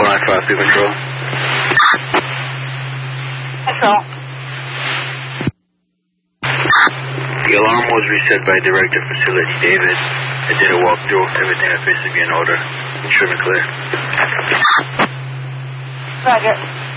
495 P Control. Control. The alarm was reset by Director Facility David. I did a walkthrough. Everything appears to be in order. Instrument clear. Roger.